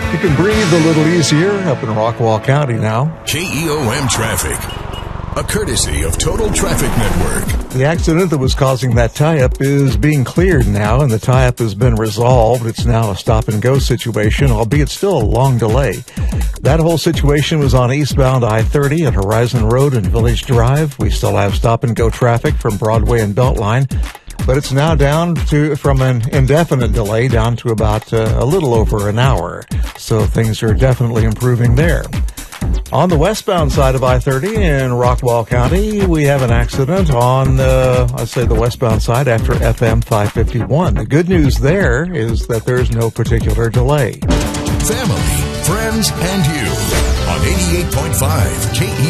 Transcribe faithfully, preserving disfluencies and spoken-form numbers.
You can breathe a little easier up in Rockwall County now. K E O M Traffic, a courtesy of Total Traffic Network. The accident that was causing that tie-up is being cleared now, and the tie-up has been resolved. It's now a stop-and-go situation, albeit still a long delay. That whole situation was on eastbound I thirty at Horizon Road and Village Drive. We still have stop-and-go traffic from Broadway and Beltline, but it's now down to from an indefinite delay down to about uh, a little over an hour. So things are definitely improving there. On the westbound side of I thirty in Rockwall County, we have an accident on, uh, I'd say the westbound side after F M five fifty-one. The good news there is that there's no particular delay. Family, friends, and you on eighty-eight point five K E O M.